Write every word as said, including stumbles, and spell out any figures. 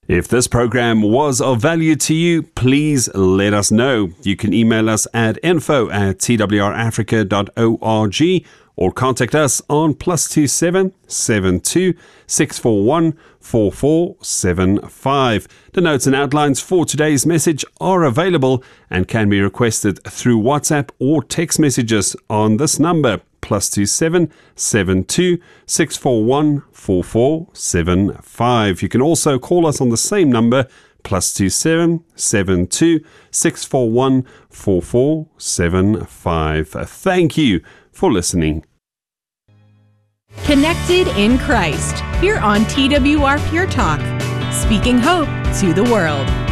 If this program was of value to you, please let us know. You can email us at info at t w r africa dot org or contact us on plus two seven seven two six four one four four seven five. The notes and outlines for today's message are available and can be requested through WhatsApp or text messages on this number, plus two seven seven two six four one four four seven five. You can also call us on the same number, plus two seven seven two six four one four four seven five. Thank you for listening. Connected in Christ, here on T W R Pure Talk, speaking hope to the world.